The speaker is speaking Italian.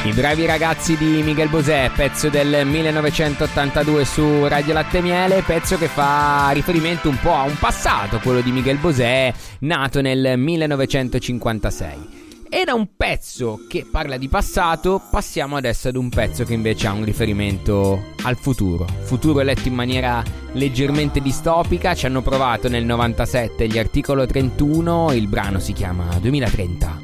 I bravi ragazzi di Miguel Bosé, pezzo del 1982 su Radio Latte e Miele, pezzo che fa riferimento un po' a un passato, quello di Miguel Bosé, nato nel 1956. E da un pezzo che parla di passato passiamo adesso ad un pezzo che invece ha un riferimento al futuro. Futuro letto in maniera leggermente distopica. Ci hanno provato nel 97 gli Articolo 31, il brano si chiama 2030.